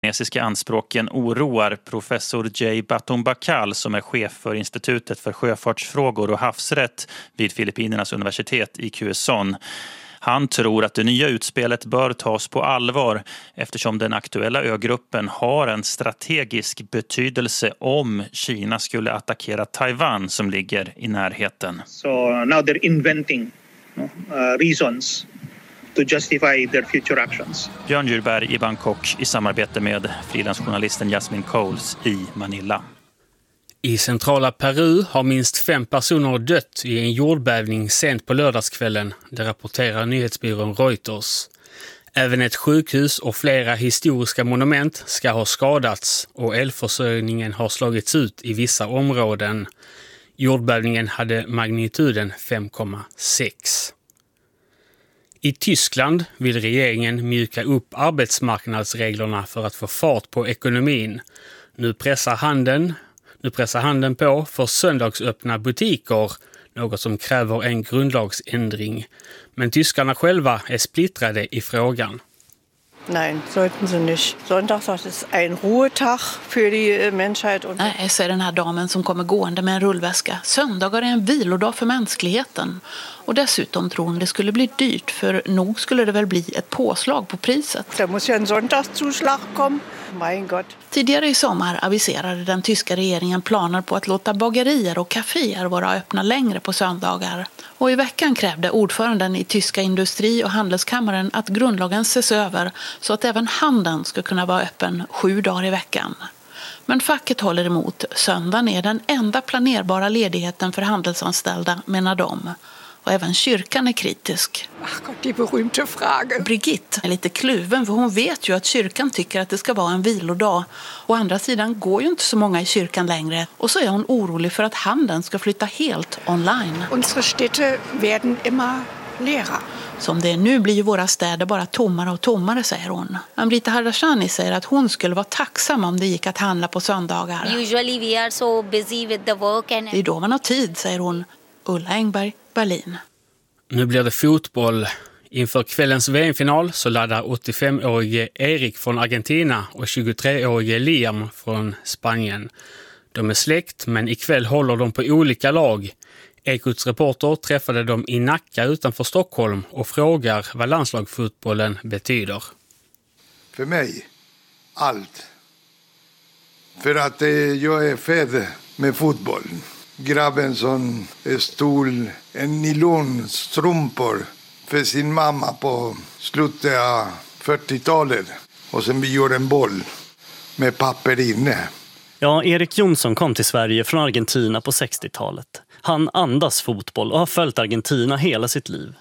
Kinesiska anspråken oroar professor Jay Batumbakal som är chef för Institutet för sjöfartsfrågor och havsrätt vid Filippinernas universitet i Quezon. Han tror att det nya utspelet bör tas på allvar eftersom den aktuella ögruppen har en strategisk betydelse om Kina skulle attackera Taiwan som ligger i närheten. So now they're inventing reasons to justify their future actions. Björn Djurberg i Bangkok i samarbete med frilansjournalisten Jasmine Coles i Manila. I centrala Peru har minst 5 personer dött i en jordbävning sent på lördagskvällen, det rapporterar nyhetsbyrån Reuters. Även ett sjukhus och flera historiska monument ska ha skadats och elförsörjningen har slagits ut i vissa områden. Jordbävningen hade magnituden 5,6. I Tyskland vill regeringen mjuka upp arbetsmarknadsreglerna för att få fart på ekonomin. Nu pressar handeln på för söndagsöppna butiker, något som kräver en grundlagsändring. Men tyskarna själva är splittrade i frågan. Nej, sollten sie nicht. Sonntag ist ein Ruhetag för die Menschheit. Nej, säger den här damen som kommer gående med en rullväska. Söndagar är en vilodag för mänskligheten. Och dessutom tror hon det skulle bli dyrt, för nog skulle det väl bli ett påslag på priset. Det måste ju en Sonntagszuschlag komma. Mein Gott. Tidigare i sommar aviserade den tyska regeringen planer på att låta bagerier och kaféer vara öppna längre på söndagar. Och i veckan krävde ordföranden i tyska industri- och handelskammaren att grundlagen ses över så att även handeln ska kunna vara öppen 7 dagar i veckan. Men facket håller emot. Söndagen är den enda planerbara ledigheten för handelsanställda, menar de. Och även kyrkan är kritisk. Ach Gott, die berühmte Frage. Brigitte är lite kluven, för hon vet ju att kyrkan tycker att det ska vara en vilodag. Å andra sidan går ju inte så många i kyrkan längre. Och så är hon orolig för att handeln ska flytta helt online. Unsere Städte werden immer leerer. Som det är nu blir ju våra städer bara tommare och tommare, säger hon. Amrita Hardashani säger att hon skulle vara tacksam om det gick att handla på söndagar. Usually we are so busy with the work and... Det är då man har tid, säger hon. Ulla Engberg, Berlin. Nu blir det fotboll. Inför kvällens VM-final så laddar 85-årige Erik från Argentina och 23-årige Liam från Spanien. De är släkt, men ikväll håller de på olika lag. Ekots reporter träffade dem i Nacka utanför Stockholm och frågar vad landslagsfotbollen betyder. För mig, allt. För att jag är född med fotbollen. Grabben som stod en nylonstrumpor för sin mamma på slutet av 40-talet. Och sen vi gjorde en boll med papper inne. Ja, Erik Jonsson kom till Sverige från Argentina på 60-talet. Han andas fotboll och har följt Argentina hela sitt liv.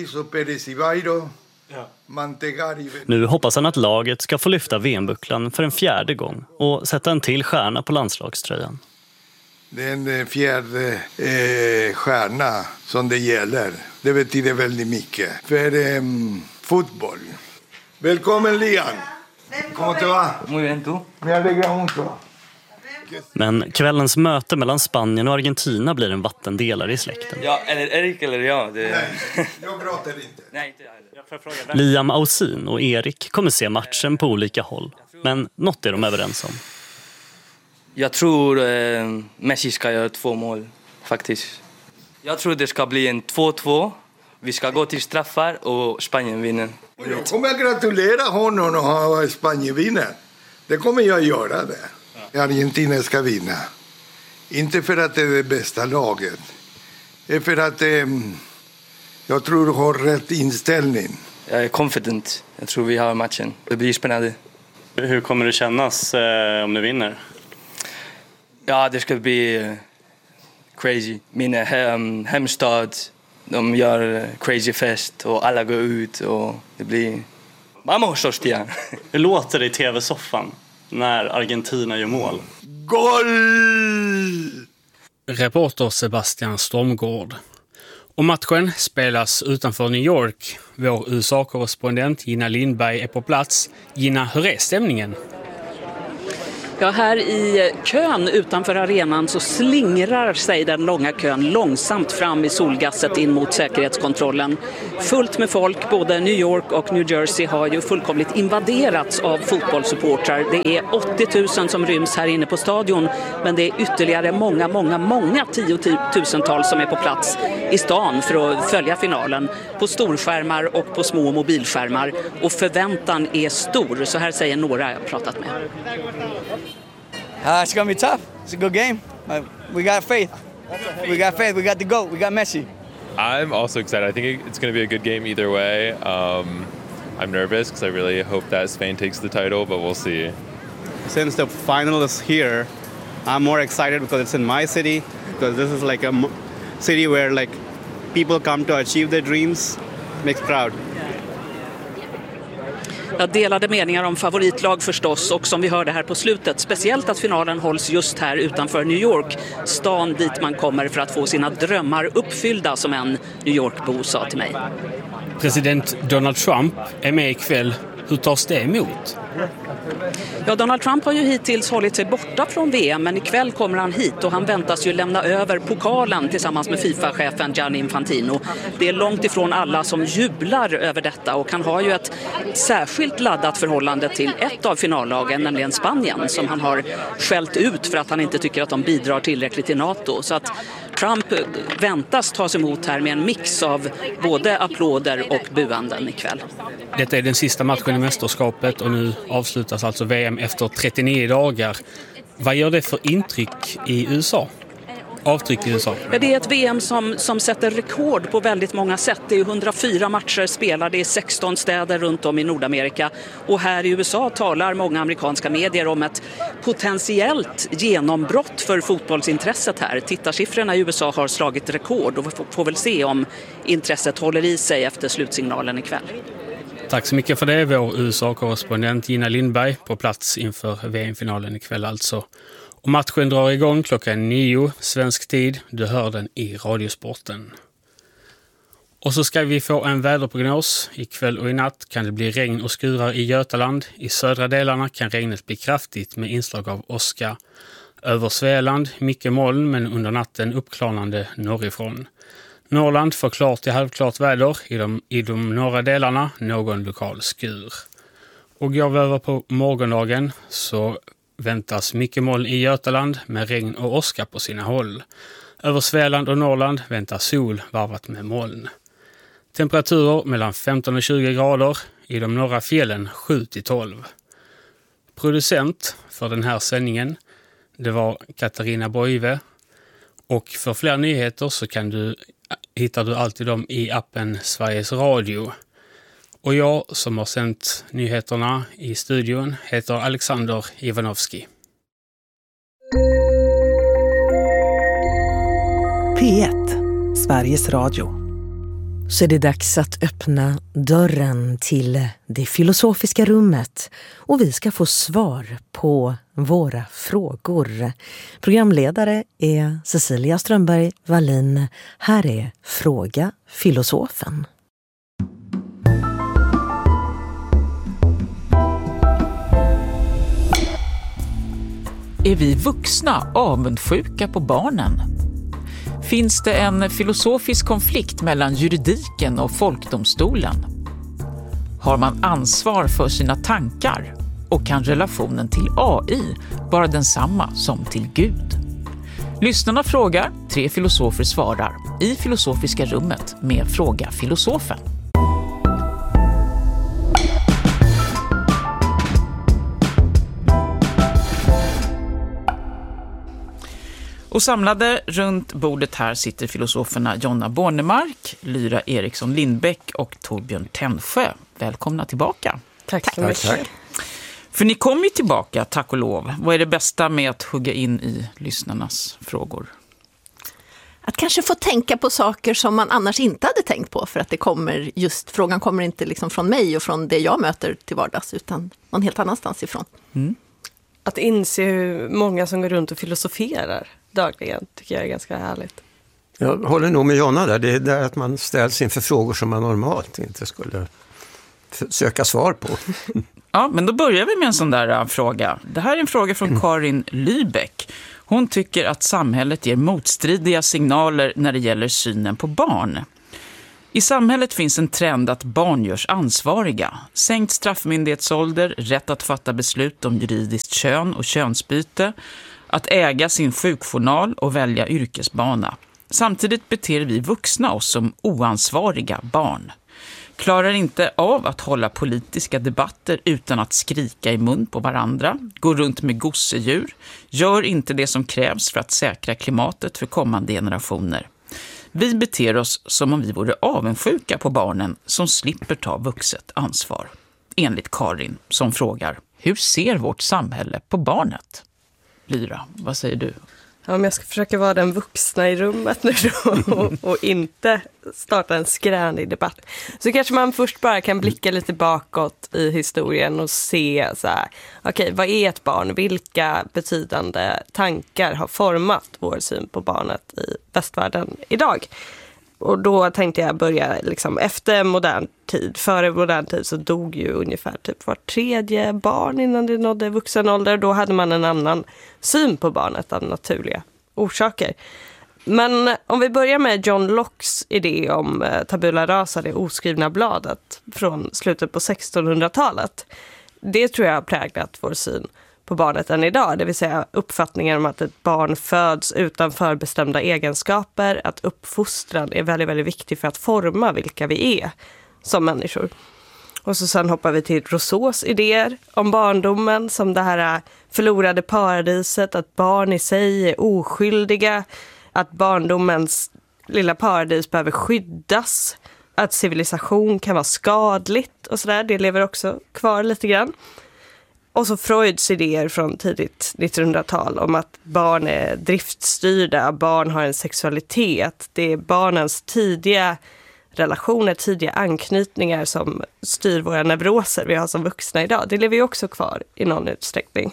Nu hoppas han att laget ska få lyfta VM-bucklan för en 4:e gång och sätta en till stjärna på landslagströjan. Det är en 4:e stjärna som det gäller. Det betyder väldigt mycket för fotboll. Välkommen Lian! ¿Cómo te va? Muy bien, ¿tú? Me alegra mucho. Men kvällens möte mellan Spanien och Argentina blir en vattendelare i släkten. Ja, eller Erik eller jag. Nej, jag gråter inte. Nej, inte. Liam Ausin och Erik kommer se matchen på olika håll. Men något är de överens om. Jag tror Messi ska göra 2 mål, faktiskt. Jag tror det ska bli en 2-2. Vi ska gå till straffar och Spanien vinner. Jag kommer att gratulera honom och Spanien vinner. Det kommer jag göra det. Argentina ska vinna. Inte för att det är det bästa laget. Det är för att jag tror du har rätt inställning. Jag är confident. Jag tror vi har matchen. Det blir spännande. Hur kommer det kännas om du vinner? Ja, det ska bli crazy. Min hemstad, de gör crazy fest och alla går ut och det blir... Vamos, hostia! Hur låter det i tv-soffan när Argentina gör mål? Goal! Reporter Sebastian Stormgård. Och matchen spelas utanför New York. Vår USA-korrespondent Gina Lindberg är på plats. Gina, hur är stämningen? Ja, här i kön utanför arenan så slingrar sig den långa kön långsamt fram i solgasset in mot säkerhetskontrollen. Fullt med folk, både New York och New Jersey har ju fullkomligt invaderats av fotbollssupportrar. Det är 80 000 som ryms här inne på stadion, men det är ytterligare många tiotusentals som är på plats i stan för att följa finalen på storskärmar och på små mobilskärmar. Och förväntan är stor, så här säger några jag pratat med. It's going to be tough. It's a good game. We got faith. We got the GOAT. We got Messi. I'm also excited. I think it's going to be a good game either way. I'm nervous because I really hope that Spain takes the title, but we'll see. Since the final is here, I'm more excited because it's in my city, because this is like a city where like people come to achieve their dreams, makes proud. Jag delade meningar om favoritlag förstås, och som vi hörde här på slutet, speciellt att finalen hålls just här utanför New York, stan dit man kommer för att få sina drömmar uppfyllda, som en New York-bo sa till mig. President Donald Trump är med ikväll. Hur tas det emot? Ja, Donald Trump har ju hittills hållit sig borta från VM, men ikväll kommer han hit och han väntas ju lämna över pokalen tillsammans med FIFA-chefen Gianni Infantino. Det är långt ifrån alla som jublar över detta, och han har ju ett särskilt laddat förhållande till ett av finallagen, nämligen Spanien, som han har skällt ut för att han inte tycker att de bidrar tillräckligt till NATO. Så att Trump väntas tas emot här med en mix av både applåder och buanden ikväll. Detta är den sista matchen i mästerskapet och nu avslutas alltså VM efter 39 dagar. Vad gör det för intryck i USA? Avtryck i USA? Ja, det är ett VM som sätter rekord på väldigt många sätt. Det är 104 matcher spelade i 16 städer runt om i Nordamerika. Och här i USA talar många amerikanska medier om ett potentiellt genombrott för fotbollsintresset här. Tittarsiffrorna i USA har slagit rekord, och vi får väl se om intresset håller i sig efter slutsignalen ikväll. Tack så mycket för det, vår USA-korrespondent Gina Lindberg på plats inför VM-finalen ikväll alltså. Och matchen drar igång klockan 9 svensk tid. Du hör den i Radiosporten. Och så ska vi få en väderprognos. Ikväll och i natt kan det bli regn och skurar i Götaland. I södra delarna kan regnet bli kraftigt med inslag av åska. Över Svealand mycket moln, men under natten uppklarnande norrifrån. Norrland får klart till halvklart väder, i de norra delarna någon lokal skur. Och går vi över på morgondagen så väntas mycket moln i Götaland med regn och åska på sina håll. Över Svealand och Norrland väntas sol varvat med moln. Temperaturer mellan 15 och 20 grader, i de norra fjällen 7-12. Producent för den här sändningen, det var Katarina Boive. Och för fler nyheter så hittar du alltid dem i appen Sveriges Radio. Och jag som har sänt nyheterna i studion heter Alexander Ivanovski. P1, Sveriges Radio. Så är det dags att öppna dörren till det filosofiska rummet, och vi ska få svar på våra frågor. Programledare är Cecilia Strömberg Wallin. Här är Fråga filosofen. Är vi vuxna avundsjuka på barnen? Finns det en filosofisk konflikt mellan juridiken och folkdomstolen? Har man ansvar för sina tankar? Och kan relationen till AI vara densamma som till Gud? Lyssnarna frågar, 3 filosofer svarar i Filosofiska rummet med Fråga filosofen. Och samlade runt bordet här sitter filosoferna Jonna Bornemark, Lyra Eriksson Lindbäck och Torbjörn Tännsjö. Välkomna tillbaka. Tack så mycket. För ni kom ju tillbaka, tack och lov. Vad är det bästa med att hugga in i lyssnarnas frågor? Att kanske få tänka på saker som man annars inte hade tänkt på, för att frågan kommer inte liksom från mig och från det jag möter till vardags, utan någon helt annanstans ifrån. Mm. Att inse hur många som går runt och filosoferar dagligen tycker jag är ganska härligt. Jag håller nog med Jonna där. Det är där att man ställs inför frågor som man normalt inte skulle söka svar på. Ja, men då börjar vi med en sån där fråga. Det här är en fråga från Karin Lybeck. Hon tycker att samhället ger motstridiga signaler när det gäller synen på barn. I samhället finns en trend att barn görs ansvariga. Sänkt straffmyndighetsålder, rätt att fatta beslut om juridiskt kön och könsbyte, att äga sin sjukjournal och välja yrkesbana. Samtidigt beter vi vuxna oss som oansvariga barn. Klarar inte av att hålla politiska debatter utan att skrika i mun på varandra, går runt med gosedjur, gör inte det som krävs för att säkra klimatet för kommande generationer. Vi beter oss som om vi vore avundsjuka på barnen som slipper ta vuxet ansvar. Enligt Karin som frågar, hur ser vårt samhälle på barnet? Lyra, vad säger du? Ja, men jag ska försöka vara den vuxna i rummet nu då och inte starta en skränig debatt. Så kanske man först bara kan blicka lite bakåt i historien och se så här, okej, vad är ett barn? Vilka betydande tankar har format vår syn på barnet i västvärlden idag? Och då tänkte jag börja liksom efter modern tid. Före modern tid så dog ju ungefär typ var tredje barn innan det nådde vuxen ålder. Då hade man en annan syn på barnet av naturliga orsaker. Men om vi börjar med John Lockes idé om tabula rasa, det oskrivna bladet från slutet på 1600-talet. Det tror jag har präglat vår syn på barnet än idag, det vill säga uppfattningen om att ett barn föds utan förbestämda egenskaper, att uppfostran är väldigt, väldigt viktig för att forma vilka vi är som människor. Och så sen hoppar vi till Rousseaus idéer om barndomen som det här förlorade paradiset, att barn i sig är oskyldiga, att barndomens lilla paradis behöver skyddas, att civilisation kan vara skadligt och sådär, det lever också kvar lite grann. Och så Freuds idéer från tidigt 1900-tal om att barn är driftstyrda, barn har en sexualitet. Det är barnens tidiga relationer, tidiga anknytningar som styr våra neuroser vi har som vuxna idag. Det lever ju också kvar i någon utsträckning.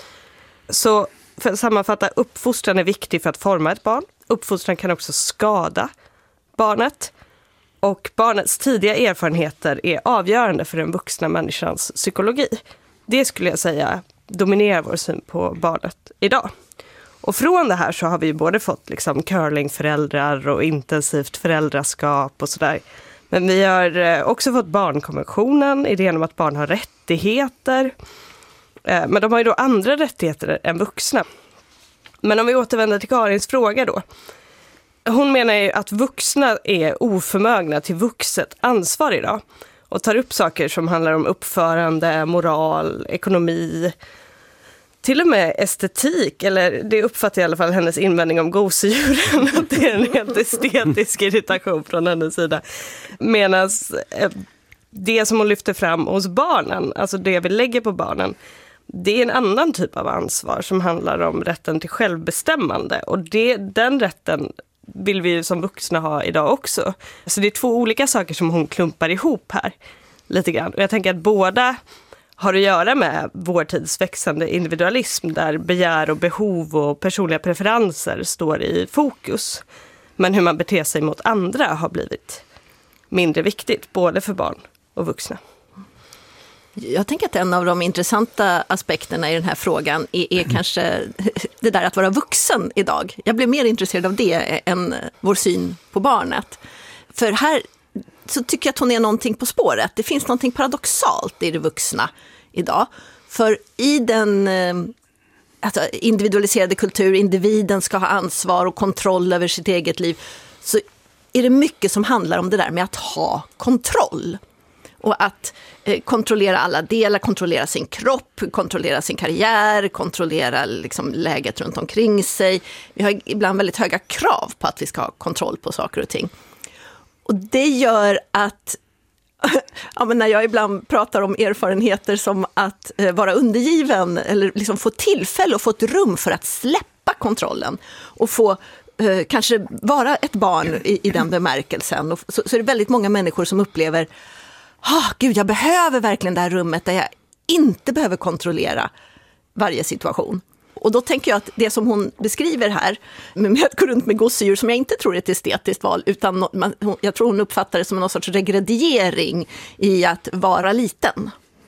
Så för att sammanfatta, uppfostran är viktig för att forma ett barn. Uppfostran kan också skada barnet. Och barnets tidiga erfarenheter är avgörande för den vuxna människans psykologi. Det skulle jag säga dominerar vår syn på barnet idag. Och från det här så har vi både fått liksom curlingföräldrar och intensivt föräldraskap och sådär. Men vi har också fått barnkonventionen, idén om att barn har rättigheter. Men de har ju då andra rättigheter än vuxna. Men om vi återvänder till Karins fråga då. Hon menar ju att vuxna är oförmögna till vuxet ansvar idag. Och tar upp saker som handlar om uppförande, moral, ekonomi, till och med estetik. Eller det uppfattar i alla fall hennes invändning om gosedjuren. Att det är en helt estetisk irritation från hennes sida. Medan det som hon lyfter fram hos barnen, alltså det vi lägger på barnen, det är en annan typ av ansvar som handlar om rätten till självbestämmande. Och den rätten vill vi som vuxna ha idag också. Så det är två olika saker som hon klumpar ihop här lite grann. Och jag tänker att båda har att göra med vår tids växande individualism där begär och behov och personliga preferenser står i fokus. Men hur man beter sig mot andra har blivit mindre viktigt, både för barn och vuxna. Jag tänker att en av de intressanta aspekterna i den här frågan är kanske det där att vara vuxen idag. Jag blev mer intresserad av det än vår syn på barnet. För här så tycker jag att hon är någonting på spåret. Det finns någonting paradoxalt i det vuxna idag. För i den individualiserade kultur, individen ska ha ansvar och kontroll över sitt eget liv, så är det mycket som handlar om det där med att ha kontroll. Och att kontrollera alla delar, kontrollera sin kropp, kontrollera sin karriär, kontrollera liksom läget runt omkring sig. Vi har ibland väldigt höga krav på att vi ska ha kontroll på saker och ting. Och det gör att ja, men när jag ibland pratar om erfarenheter som att vara undergiven eller liksom få tillfälle och få ett rum för att släppa kontrollen och få kanske vara ett barn i den bemärkelsen. Och så är det väldigt många människor som upplever gud, jag behöver verkligen det här rummet där jag inte behöver kontrollera varje situation. Och då tänker jag att det som hon beskriver här med att gå runt med gosedjur, som jag inte tror är ett estetiskt val, utan jag tror hon uppfattar det som någon sorts regrediering i att vara liten.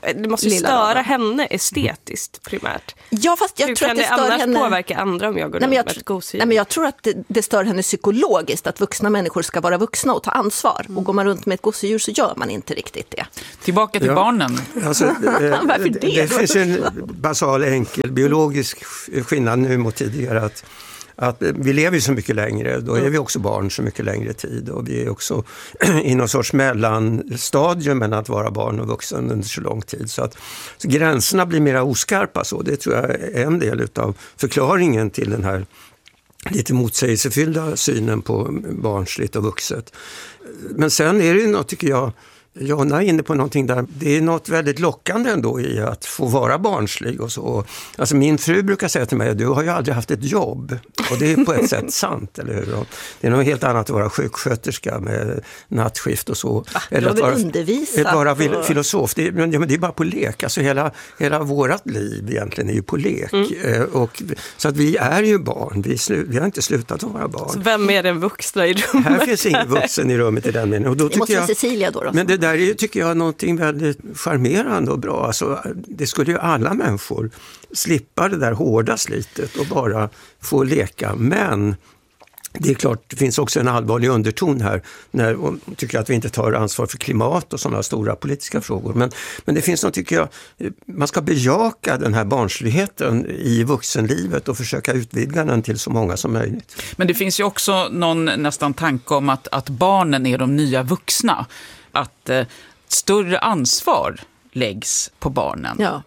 det måste störa henne estetiskt primärt. Ja, fast jag tror att det stör henne. Påverka andra om jag går runt med ett gosedjur? Nej, men jag tror att det stör henne psykologiskt att vuxna människor ska vara vuxna och ta ansvar. Och går man runt med ett gosedjur så gör man inte riktigt det. Tillbaka till barnen. Alltså, Varför det finns en basal, enkel biologisk skillnad nu mot tidigare att vi lever ju så mycket längre, då är vi också barn så mycket längre tid och vi är också i någon sorts mellanstadium mellan att vara barn och vuxen under så lång tid så gränserna blir mer oskarpa så det tror jag är en del av förklaringen till den här lite motsägelsefyllda synen på barnsligt och vuxet. Men sen är det ju något, tycker jag, Jonna är inne på någonting där, det är något väldigt lockande ändå i att få vara barnslig och så. Alltså min fru brukar säga till mig, du har ju aldrig haft ett jobb. Och det är på ett sätt sant, eller hur? Det är något helt annat att vara sjuksköterska med nattskift och så. Eller att vara filosof. Det är bara på lek. Alltså hela vårat liv egentligen är ju på lek. Så att vi är ju barn. Vi har inte slutat att vara barn. Så vem är den vuxna i rummet? Här finns ingen vuxen i rummet i den meningen. Och då det måste vara Cecilia då. Men det där är, tycker jag, någonting väldigt charmerande och bra. Alltså, det skulle ju alla människor slippa det där hårda slitet och bara få leka. Men det är klart, det finns också en allvarlig underton här när hon tycker att vi inte tar ansvar för klimat och sådana stora politiska frågor. Men det finns något, tycker jag, man ska bejaka den här barnsligheten i vuxenlivet och försöka utvidga den till så många som möjligt. Men det finns ju också någon nästan tanke om att barnen är de nya vuxna. Att större ansvar läggs på barnen. Ja.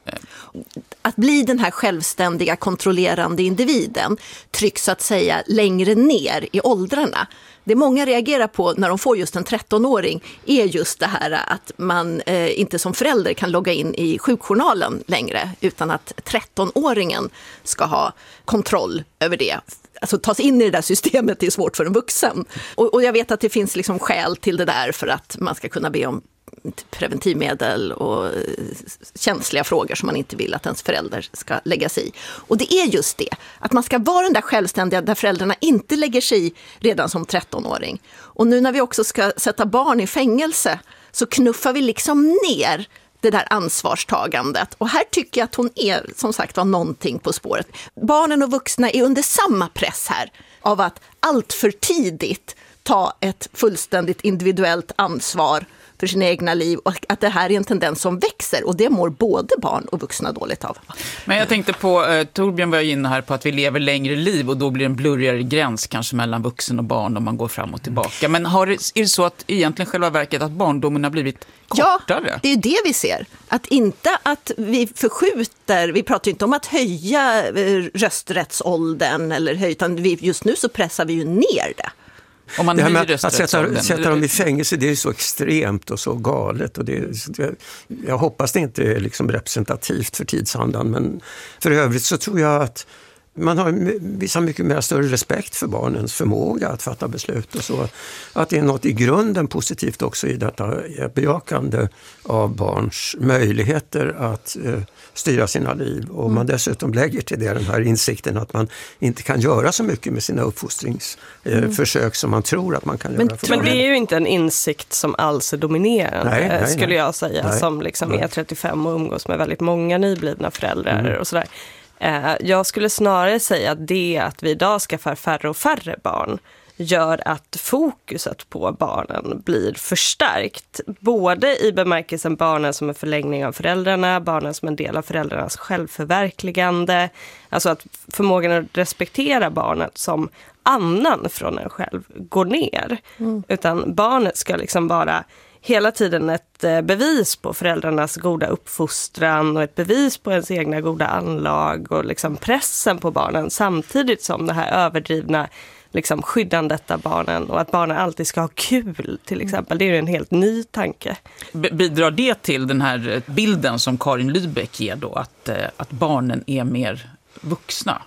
Att bli den här självständiga, kontrollerande individen trycks så att säga längre ner i åldrarna. Det många reagerar på när de får just en 13-åring är just det här att man inte som förälder kan logga in i sjukjournalen längre utan att 13-åringen ska ha kontroll över det. Alltså ta sig in i det där systemet är svårt för en vuxen. Och jag vet att det finns liksom skäl till det där för att man ska kunna be om preventivmedel och känsliga frågor som man inte vill att ens förälder ska lägga sig i. Och det är just det, att man ska vara den där självständiga där föräldrarna inte lägger sig i redan som 13-åring. Och nu när vi också ska sätta barn i fängelse så knuffar vi liksom ner det där ansvarstagandet. Och här tycker jag att hon är, som sagt, var någonting på spåret. Barnen och vuxna är under samma press här av att allt för tidigt ta ett fullständigt individuellt ansvar för sina egna liv och att det här är en tendens som växer och det mår både barn och vuxna dåligt av. Men jag tänkte på, Torbjörn var inne här på att vi lever längre liv och då blir det en blurrigare gräns kanske mellan vuxen och barn om man går fram och tillbaka. Men är det så att egentligen själva verket att barndomen har blivit kortare? Ja, det är det vi ser. Att inte att vi förskjuter, vi pratar inte om att höja rösträttsåldern eller höja, utan just nu så pressar vi ju ner det. Om man att sätta dem i fängelse, det är så extremt och så galet. Och jag hoppas det inte är liksom representativt för tidsandan. Men för övrigt så tror jag att man har visat mycket mer större respekt för barnens förmåga att fatta beslut. Och så. Att det är något i grunden positivt också i detta bejakande av barns möjligheter att styra sina liv. Och man dessutom lägger till det den här insikten att man inte kan göra så mycket med sina uppfostringsförsök som man tror att man kan göra. Men det är ju inte en insikt som alls är dominerande, skulle jag säga, som liksom är 35 och umgås med väldigt många nyblivna föräldrar och sådär. Jag skulle snarare säga att det att vi idag skaffar färre och färre barn gör att fokuset på barnen blir förstärkt. Både i bemärkelsen barnen som en förlängning av föräldrarna, barnen som en del av föräldrarnas självförverkligande. Alltså att förmågan att respektera barnet som annan från en själv går ner. Utan barnet ska liksom vara hela tiden ett bevis på föräldrarnas goda uppfostran och ett bevis på ens egna goda anlag och liksom pressen på barnen samtidigt som det här överdrivna liksom skyddandet av barnen och att barnen alltid ska ha kul till exempel. Det är ju en helt ny tanke. Bidrar det till den här bilden som Karin Lybeck ger då att barnen är mer vuxna?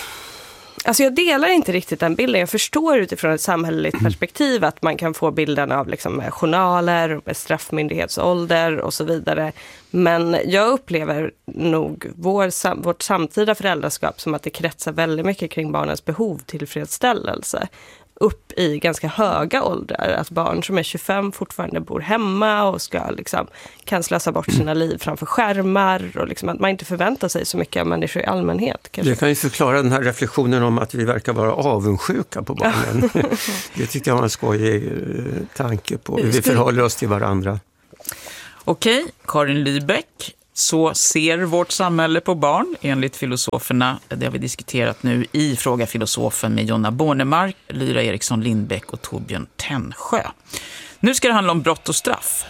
Alltså jag delar inte riktigt den bilden. Jag förstår utifrån ett samhälleligt perspektiv att man kan få bilden av liksom journaler med straffmyndighetsålder och så vidare. Men jag upplever nog vårt samtida föräldraskap som att det kretsar väldigt mycket kring barnens behov tillfredsställelse. upp i ganska höga åldrar. Att barn som är 25 fortfarande bor hemma och ska liksom, kan slösa bort sina liv framför skärmar. Och liksom att man inte förväntar sig så mycket av människor i allmänhet. Kanske. Det kan ju förklara den här reflektionen om att vi verkar vara avundsjuka på barnen. Det tycker jag var en skojig tanke på hur vi förhåller oss till varandra. Okej, Karin Lybeck. Så ser vårt samhälle på barn, enligt filosoferna. Det har vi diskuterat nu i Fråga filosofen med Jonna Bornemark, Lyra Eriksson Lindbäck och Torbjörn Tännsjö. Nu ska det handla om brott och straff.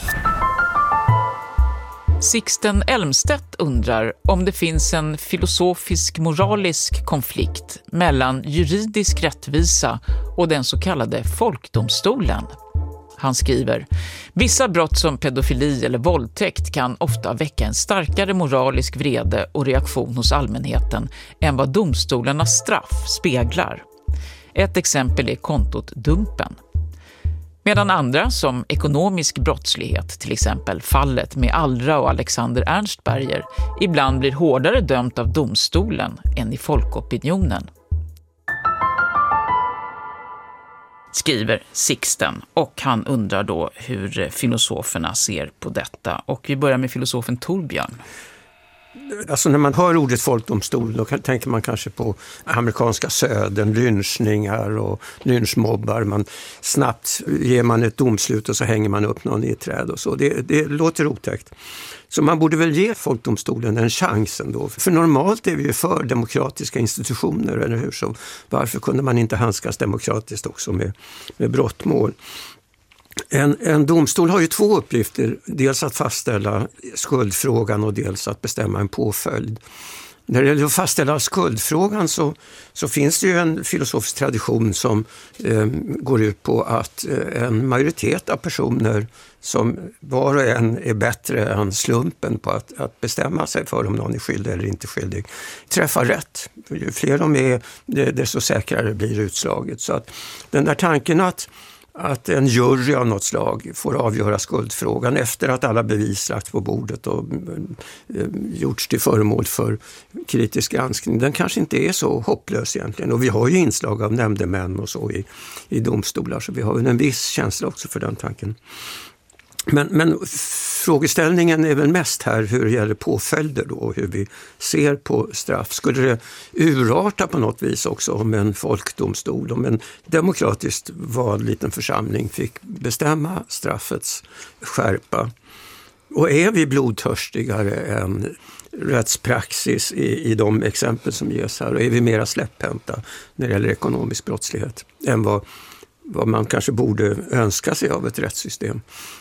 Sixten Elmstedt undrar om det finns en filosofisk moralisk konflikt mellan juridisk rättvisa och den så kallade folkdomstolen. Han skriver, vissa brott som pedofili eller våldtäkt kan ofta väcka en starkare moralisk vrede och reaktion hos allmänheten än vad domstolarnas straff speglar. Ett exempel är kontot Dumpen. Medan andra, som ekonomisk brottslighet, till exempel fallet med Allra och Alexander Ernstberger, ibland blir hårdare dömt av domstolen än i folkopinionen. Skriver Sixten, och han undrar då hur filosoferna ser på detta. Och vi börjar med filosofen Torbjörn. Alltså när man hör ordet folkdomstol då tänker man kanske på amerikanska södern, lynchningar och lynchmobbar. Snabbt ger man ett domslut och så hänger man upp någon i ett träd och så. Det låter otäckt. Så man borde väl ge folkdomstolen en chans ändå. För normalt är vi ju för demokratiska institutioner, eller hur? Så varför kunde man inte handskas demokratiskt också med brottmål? En domstol har ju två uppgifter, dels att fastställa skuldfrågan och dels att bestämma en påföljd. När det gäller att fastställa skuldfrågan så finns det ju en filosofisk tradition som går ut på att en majoritet av personer som var och en är bättre än slumpen på att bestämma sig för om någon är skyldig eller inte skyldig, träffar rätt. Ju fler de är, desto säkrare blir utslaget. Så att den där tanken att en jury av något slag får avgöra skuldfrågan efter att alla bevis lagts på bordet och gjorts till föremål för kritisk granskning, den kanske inte är så hopplös egentligen. Och vi har ju inslag av nämndemän och så i domstolar, så vi har en viss känsla också för den tanken. Men frågeställningen är väl mest här hur det gäller påföljder då, hur vi ser på straff. Skulle det urarta på något vis också om en folkdomstol, om en demokratiskt vald liten församling fick bestämma straffets skärpa? Och är vi blodtörstigare än rättspraxis i de exempel som ges här? Och är vi mera släpphänta när det gäller ekonomisk brottslighet än vad man kanske borde önska sig av ett rättssystem?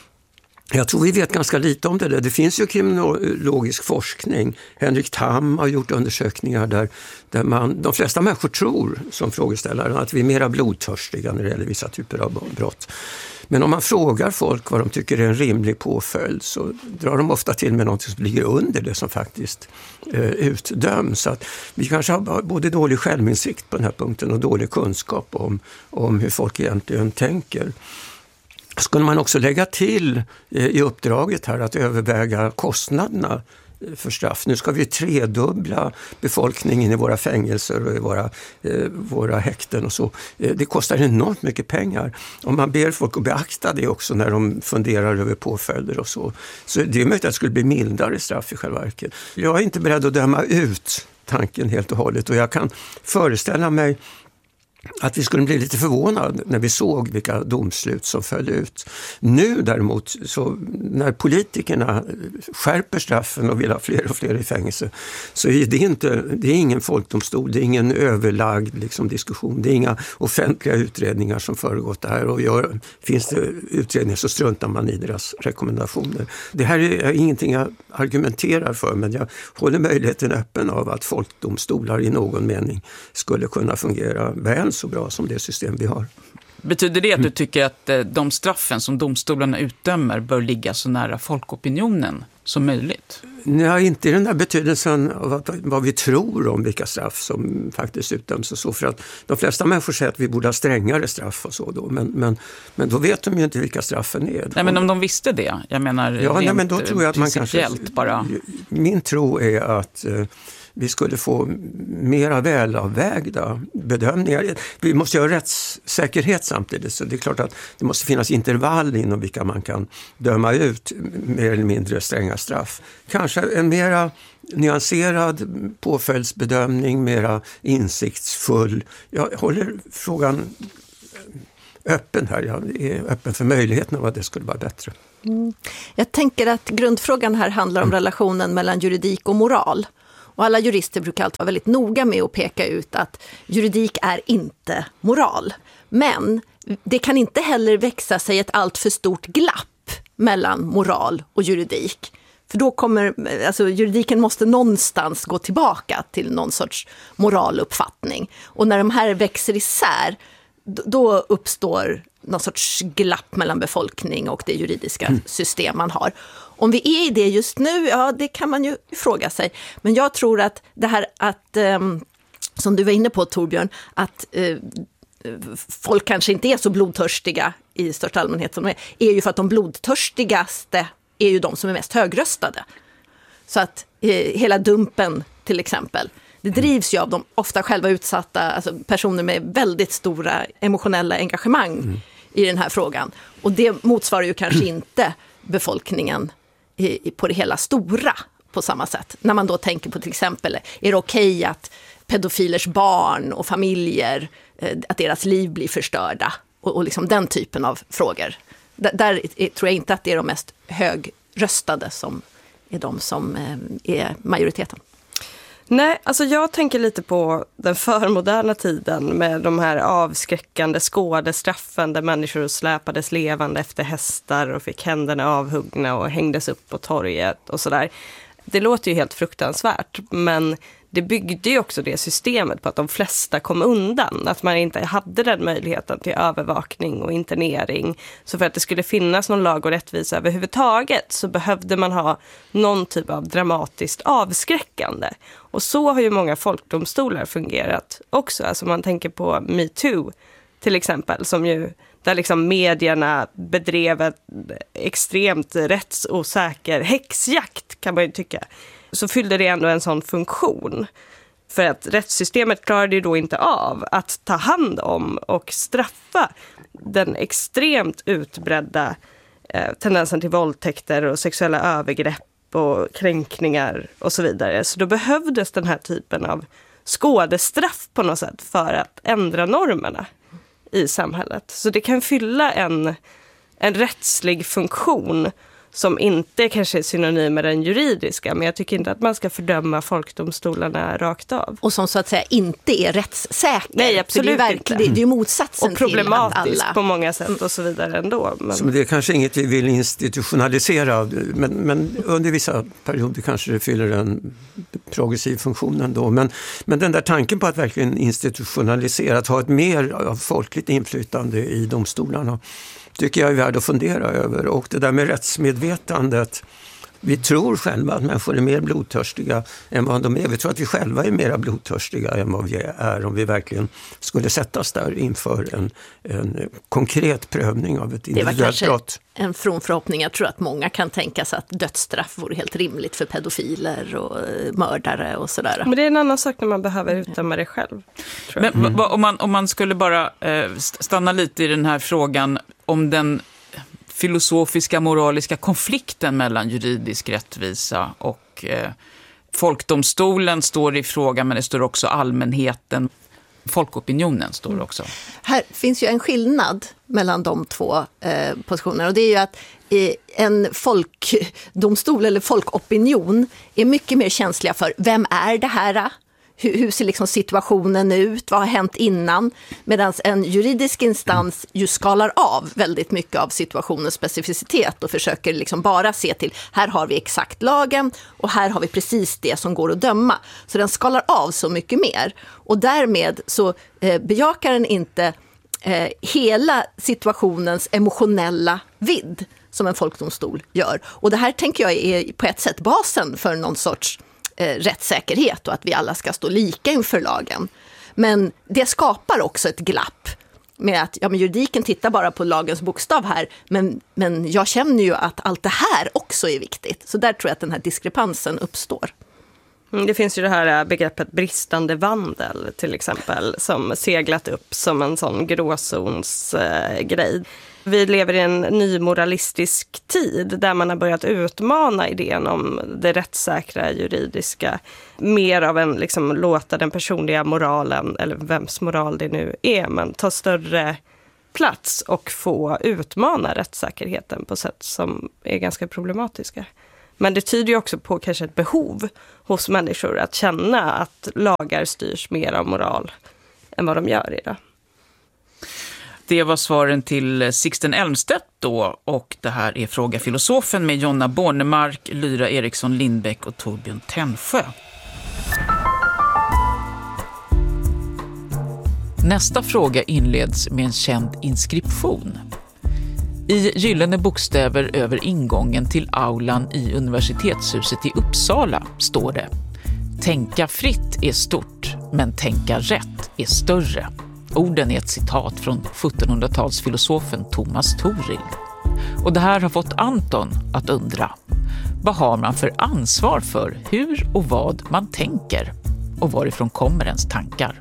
Jag tror vi vet ganska lite om det där. Det finns ju kriminologisk forskning. Henrik Tham har gjort undersökningar där de flesta människor tror, som frågeställaren, att vi är mera blodtörstiga när det gäller vissa typer av brott. Men om man frågar folk vad de tycker är en rimlig påföljd så drar de ofta till med något som ligger under det som faktiskt utdöms. Så att vi kanske har både dålig självinsikt på den här punkten och dålig kunskap om hur folk egentligen tänker. Skulle man också lägga till i uppdraget här att överväga kostnaderna för straff. Nu ska vi tredubbla befolkningen i våra fängelser och i våra häkten och så. Det kostar enormt mycket pengar. Om man ber folk att beakta det också när de funderar över påföljder och så. Så det är möjligt att det skulle bli mildare straff i själva verket. Jag är inte beredd att döma ut tanken helt och hållet, och jag kan föreställa mig att vi skulle bli lite förvånade när vi såg vilka domslut som föll ut. Nu däremot, så när politikerna skärper straffen och vill ha fler och fler i fängelse, så är det är ingen folkdomstol, det är ingen överlagd diskussion, det är inga offentliga utredningar som föregått det här, och finns det utredningar så struntar man i deras rekommendationer. Det här är ingenting jag argumenterar för, men jag håller möjligheten öppen av att folkdomstolar i någon mening skulle kunna fungera väl så bra som det system vi har. Betyder det att du tycker att de straffen som domstolarna utdömer bör ligga så nära folkopinionen som möjligt? Nej, inte i den där betydelsen av vad vi tror om vilka straff som faktiskt utdöms och så, för att de flesta människor säger att vi borde ha strängare straff och så då, men då vet de ju inte vilka straffen är. Nej, men om de visste det, jag menar men då tror jag att man kanske bara. Min tro är att vi skulle få mera välavvägda bedömningar. Vi måste ha rättssäkerhet samtidigt, så det är klart att det måste finnas intervall inom vilka man kan döma ut mer eller mindre stränga straff. Kanske en mera nyanserad påföljdsbedömning, mera insiktsfull. Jag håller frågan öppen här. Jag är öppen för möjligheten av att det skulle vara bättre. Jag tänker att grundfrågan här handlar om relationen mellan juridik och moral. Och alla jurister brukar alltid vara väldigt noga med att peka ut att juridik är inte moral. Men det kan inte heller växa sig ett allt för stort glapp mellan moral och juridik. För då kommer, alltså juridiken måste någonstans gå tillbaka till någon sorts moraluppfattning. Och när de här växer isär, då uppstår någon sorts glapp mellan befolkning och det juridiska system man har. Om vi är i det just nu, ja det kan man ju fråga sig. Men jag tror att det här att, som du var inne på Torbjörn, att folk kanske inte är så blodtörstiga i största allmänhet som de är ju för att de blodtörstigaste är ju de som är mest högröstade. Så att hela dumpen till exempel, det drivs ju av de ofta själva utsatta, alltså personer med väldigt stora emotionella engagemang i den här frågan. Och det motsvarar ju kanske inte befolkningen på det hela stora på samma sätt. När man då tänker på till exempel, är det okej att pedofilers barn och familjer, att deras liv blir förstörda? Och liksom den typen av frågor. Där tror jag inte att det är de mest högröstade som är de som är majoriteten. Nej, alltså jag tänker lite på den förmoderna tiden med de här avskräckande skådestraffen där människor släpades levande efter hästar och fick händerna avhuggna och hängdes upp på torget och sådär. Det låter ju helt fruktansvärt, men det byggde ju också det systemet på att de flesta kom undan. Att man inte hade den möjligheten till övervakning och internering. Så för att det skulle finnas någon lag och rättvisa överhuvudtaget så behövde man ha någon typ av dramatiskt avskräckande. Och så har ju många folkdomstolar fungerat också. Alltså man tänker på MeToo till exempel, som ju där liksom medierna bedrev ett extremt rättsosäker häxjakt kan man ju tycka. Så fyllde det ändå en sån funktion. För att rättssystemet klarade ju då inte av att ta hand om och straffa den extremt utbredda tendensen till våldtäkter och sexuella övergrepp och kränkningar och så vidare. Så då behövdes den här typen av skådestraff på något sätt för att ändra normerna i samhället. Så det kan fylla en rättslig funktion som inte kanske är synonym med den juridiska, men jag tycker inte att man ska fördöma folkdomstolarna rakt av. Och som så att säga inte är rättssäker. Nej, absolut inte. Det är ju motsatsen och problematiskt till att alla på många sätt och så vidare ändå. Men... Så det är kanske inget vi vill institutionalisera, men under vissa perioder kanske det fyller en progressiv funktion ändå. Men den där tanken på att verkligen institutionalisera, att ha ett mer av folkligt inflytande i domstolarna, tycker jag är värd att fundera över. Och det där med rättsmedvetandet, vi tror själva att människor är mer blodtörstiga än vad de är. Vi tror att vi själva är mer blodtörstiga än vad vi är om vi verkligen skulle sättas där inför en konkret prövning av ett individuellt brott. En from förhoppning. Jag tror att många kan tänka sig att dödsstraff vore helt rimligt för pedofiler och mördare och sådär. Men det är en annan sak när man behöver utdöma det själv. Men om man skulle bara stanna lite i den här frågan om den filosofiska, moraliska konflikten mellan juridisk rättvisa och folkdomstolen står i fråga, men det står också allmänheten. Folkopinionen står också. Här finns ju en skillnad mellan de två positionerna, och det är ju att en folkdomstol eller folkopinion är mycket mer känsliga för vem är det här? Hur ser liksom situationen ut? Vad har hänt innan? Medan en juridisk instans ju skalar av väldigt mycket av situationens specificitet och försöker liksom bara se till här har vi exakt lagen och här har vi precis det som går att döma. Så den skalar av så mycket mer. Och därmed så bejakar den inte hela situationens emotionella vidd som en folkdomstol gör. Och det här tänker jag är på ett sätt basen för någon sorts rättssäkerhet och att vi alla ska stå lika inför lagen. Men det skapar också ett glapp med att men juridiken tittar bara på lagens bokstav här, men jag känner ju att allt det här också är viktigt. Så där tror jag att den här diskrepansen uppstår. Det finns ju det här begreppet bristande vandel till exempel som seglat upp som en sån gråzonsgrej. Vi lever i en ny moralistisk tid där man har börjat utmana idén om det rättssäkra juridiska. Mer av en liksom, låta den personliga moralen, eller vems moral det nu är, men ta större plats och få utmana rättssäkerheten på sätt som är ganska problematiska. Men det tyder ju också på kanske ett behov hos människor att känna att lagar styrs mer av moral än vad de gör idag. Det var svaren till Sixten Elmstedt då, och det här är Fråga filosofen med Jonna Bornemark, Lyra Eriksson Lindbäck och Torbjörn Tännsjö. Nästa fråga inleds med en känd inskription. I gyllene bokstäver över ingången till aulan i universitetshuset i Uppsala står det: tänka fritt är stort, men tänka rätt är större. Orden är ett citat från 1700-talsfilosofen Thomas Thorild. Och det här har fått Anton att undra: vad har man för ansvar för hur och vad man tänker? Och varifrån kommer ens tankar?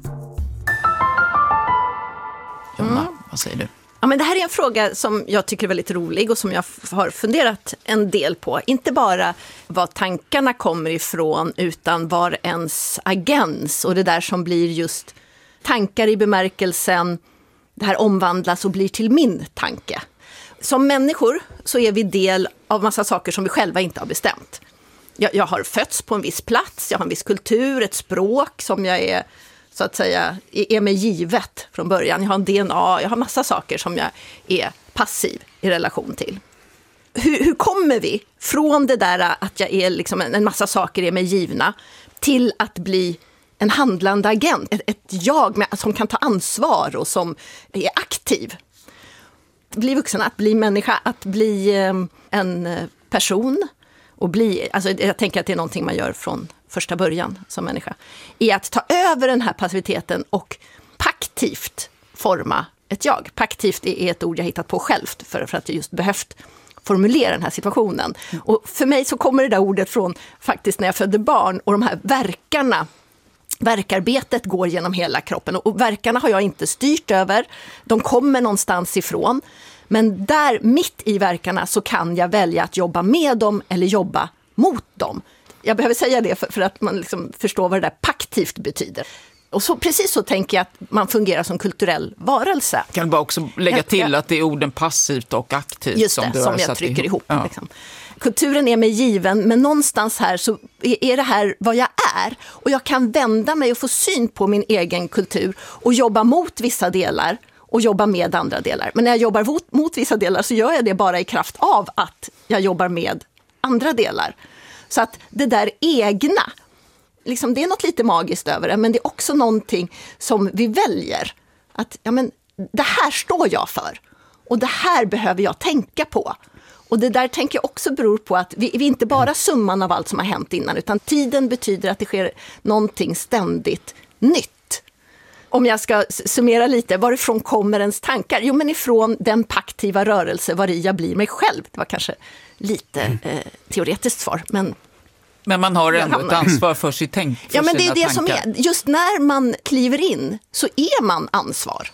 Jonna, vad säger du? Ja, men det här är en fråga som jag tycker är väldigt rolig och som jag har funderat en del på. Inte bara var tankarna kommer ifrån utan var ens agens och det där som blir just tankar i bemärkelsen, det här omvandlas och blir till min tanke. Som människor så är vi del av massa saker som vi själva inte har bestämt. Jag har fötts på en viss plats, jag har en viss kultur, ett språk som jag är så att säga är mig givet från början. Jag har en DNA, jag har massa saker som jag är passiv i relation till. Hur kommer vi från det där att jag är liksom en massa saker är mig givna till att bli en handlande agent, ett jag som kan ta ansvar och som är aktiv. Att bli vuxen, att bli människa, att bli en person och bli, alltså jag tänker att det är någonting man gör från första början som människa, är att ta över den här passiviteten och paktivt forma ett jag. Paktivt är ett ord jag hittat på självt för att jag just behövt formulera den här situationen. Och för mig så kommer det där ordet från faktiskt när jag födde barn och de här verkarbetet går genom hela kroppen och verkarna har jag inte styrt över. De kommer någonstans ifrån. Men där mitt i verkarna så kan jag välja att jobba med dem eller jobba mot dem. Jag behöver säga det för att man liksom förstår vad det där paktivt betyder. Och så, precis så tänker jag att man fungerar som kulturell varelse. Kan du bara också lägga till att det är orden passivt och aktivt just det, som jag trycker ihop. Ja. Liksom. Kulturen är mig given, men någonstans här så är det här vad jag är. Och jag kan vända mig och få syn på min egen kultur och jobba mot vissa delar och jobba med andra delar. Men när jag jobbar mot vissa delar så gör jag det bara i kraft av att jag jobbar med andra delar. Så att det där egna, liksom, det är något lite magiskt över det, men det är också någonting som vi väljer. Att ja, men, det här står jag för och det här behöver jag tänka på. Och det där tänker jag också beror på att vi inte bara summan av allt som har hänt innan, utan tiden betyder att det sker någonting ständigt nytt. Om jag ska summera lite, varifrån kommer ens tankar? Jo, men ifrån den paktiva rörelse var jag blir mig själv. Det var kanske lite teoretiskt svar, men man har ändå ett ansvar för sitt tänk. Ja, men det är det som är. Just när man kliver in så är man ansvar.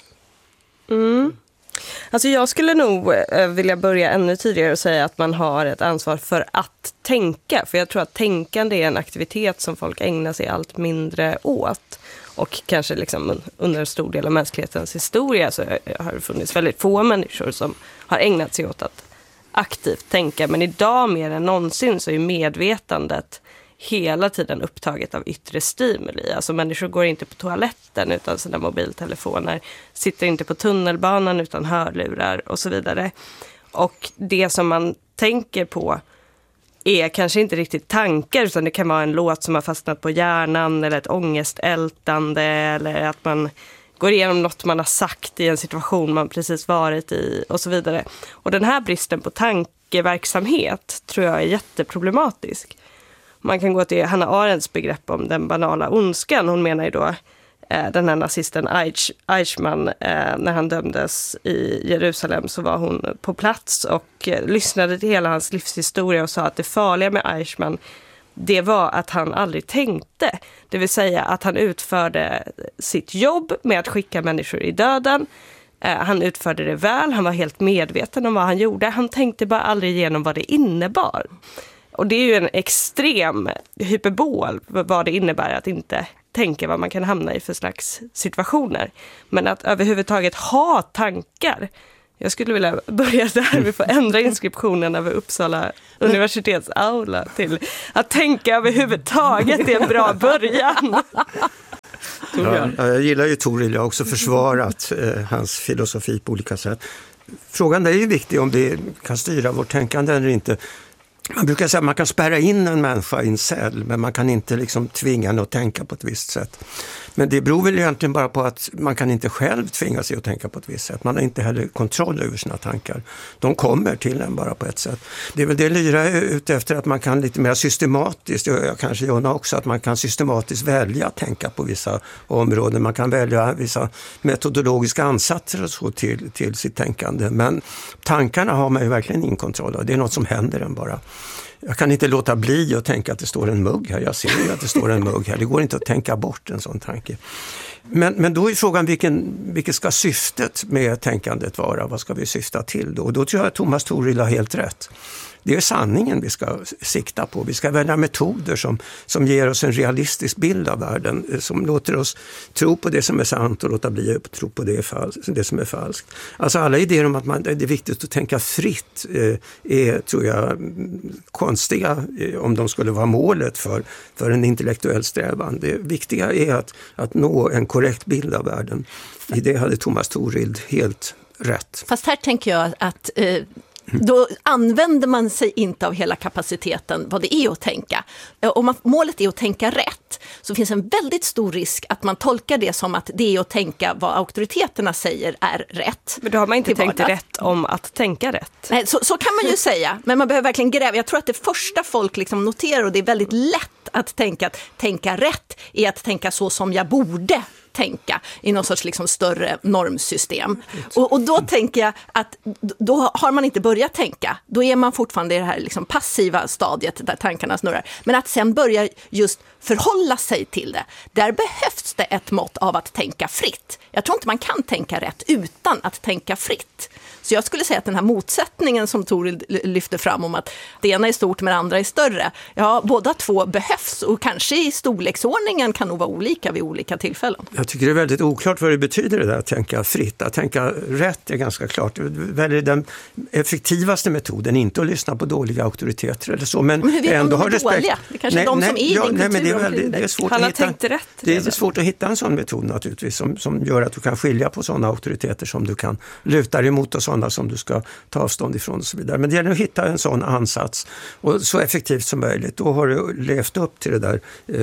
Mm. Alltså jag skulle nog vilja börja ännu tidigare och säga att man har ett ansvar för att tänka. För jag tror att tänkande är en aktivitet som folk ägnar sig allt mindre åt. Och kanske liksom under en stor del av mänsklighetens historia så har det funnits väldigt få människor som har ägnat sig åt att aktivt tänka. Men idag mer än någonsin så är medvetandet hela tiden upptaget av yttre stimuli. Alltså människor går inte på toaletten utan sina mobiltelefoner, sitter inte på tunnelbanan utan hörlurar och så vidare. Och det som man tänker på är kanske inte riktigt tankar, utan det kan vara en låt som har fastnat på hjärnan eller ett ångestältande eller att man går igenom något man har sagt i en situation man precis varit i och så vidare. Och den här bristen på tankeverksamhet tror jag är jätteproblematisk. Man kan gå till Hannah Arendts begrepp om den banala ondskan. Hon menar ju då den här nazisten Eichmann, när han dömdes i Jerusalem så var hon på plats och lyssnade till hela hans livshistoria och sa att det farliga med Eichmann det var att han aldrig tänkte. Det vill säga att han utförde sitt jobb med att skicka människor i döden. Han utförde det väl, han var helt medveten om vad han gjorde. Han tänkte bara aldrig igenom vad det innebar. Och det är ju en extrem hyperbol vad det innebär att inte tänka vad man kan hamna i för slags situationer. Men att överhuvudtaget ha tankar. Jag skulle vilja börja där. Vi får ändra inskriptionen över Uppsala universitets aula till att tänka överhuvudtaget. Det är en bra början. Ja, jag gillar ju Toril, jag har också försvarat hans filosofi på olika sätt. Frågan är ju viktig om det kan styra vårt tänkande eller inte. Man brukar säga att man kan spärra in en människa i en cell, men man kan inte liksom tvinga henne att tänka på ett visst sätt. Men det beror väl egentligen bara på att man kan inte själv tvinga sig att tänka på ett visst sätt. Man har inte heller kontroll över sina tankar. De kommer till en bara på ett sätt. Det är väl det Lyra är ute efter, att man kan lite mer systematiskt, och kanske Jonna också, att man kan systematiskt välja att tänka på vissa områden. Man kan välja vissa metodologiska ansatser och så till sitt tänkande. Men tankarna har man ju verkligen ingen kontroll av. Det är något som händer en bara. Jag kan inte låta bli att tänka att det står en mugg här. Jag ser ju att det står en mugg här. Det går inte att tänka bort en sån tanke. Men då är frågan vilket ska syftet med tänkandet vara? Vad ska vi syfta till då? Och då tror jag att Thomas Toril har helt rätt. Det är sanningen vi ska sikta på. Vi ska välja metoder som ger oss en realistisk bild av världen. Som låter oss tro på det som är sant och låta bli att tro på det som är falskt. Alltså alla idéer om att det är viktigt att tänka fritt är, tror jag, konstiga om de skulle vara målet för en intellektuell strävan. Det viktiga är att nå en korrekt bild av världen. I det hade Thomas Toril helt rätt. Fast här tänker jag att då använder man sig inte av hela kapaciteten vad det är att tänka. Om målet är att tänka rätt, så finns en väldigt stor risk att man tolkar det som att det är att tänka vad auktoriteterna säger är rätt. Men då har man inte tänkt rätt om att tänka rätt. Nej, så kan man ju säga, men man behöver verkligen gräva. Jag tror att det första folk liksom noterar, och det är väldigt lätt att tänka rätt är att tänka så som jag borde tänka i någon sorts liksom större normsystem. Och då tänker jag att då har man inte börjat tänka. Då är man fortfarande i det här liksom passiva stadiet där tankarna snurrar. Men att sen börja just förhålla sig till det. Där behövs det ett mått av att tänka fritt. Jag tror inte man kan tänka rätt utan att tänka fritt. Så jag skulle säga att den här motsättningen som Toril lyfter fram om att det ena är stort men det andra är större. Ja, båda två behövs, och kanske i storleksordningen kan nog vara olika vid olika tillfällen. Jag tycker det är väldigt oklart vad det betyder det där att tänka fritt. Att tänka rätt är ganska klart. Väljer den effektivaste metoden, inte att lyssna på dåliga auktoriteter eller så. Men hur vet ändå de är dåliga? Det kanske är de som är i din kultur. Det är svårt att hitta. Det är svårt att hitta en sån metod naturligtvis som gör att du kan skilja på sådana auktoriteter som du kan luta dig emot och sådana som du ska ta avstånd ifrån och så vidare. Men det gäller att hitta en sån ansats och så effektivt som möjligt. Då har du levt upp till det där